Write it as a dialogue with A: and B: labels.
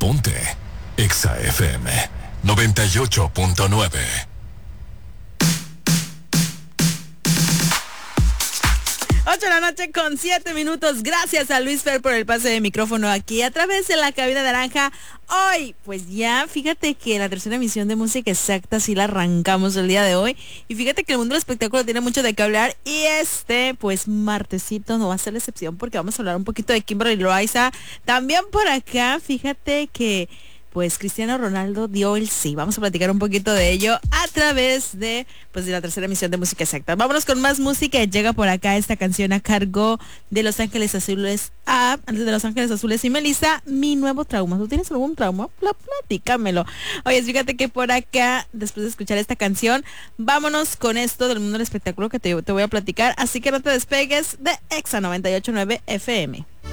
A: Ponte Exa FM 98.9.
B: 8:07 Gracias a Luis Fer por el pase de micrófono aquí a través de la cabina naranja. Hoy, pues ya, fíjate que la tercera emisión de Música Exacta sí la arrancamos el día de hoy. Y fíjate que el mundo del espectáculo tiene mucho de qué hablar. Y pues martesito no va a ser la excepción porque vamos a hablar un poquito de Kimberly Loaiza. También por acá, fíjate que pues Cristiano Ronaldo dio el sí. Vamos a platicar un poquito de ello a través de la tercera emisión de Música Exacta. Vámonos con más música. Llega por acá esta canción a cargo de Los Ángeles Azules de Los Ángeles Azules y Melissa, Mi Nuevo Trauma. ¿Tú tienes algún trauma? Platícamelo. Oye, fíjate que por acá, después de escuchar esta canción, vámonos con esto del mundo del espectáculo que te voy a platicar. Así que no te despegues de Exa 98.9 FM.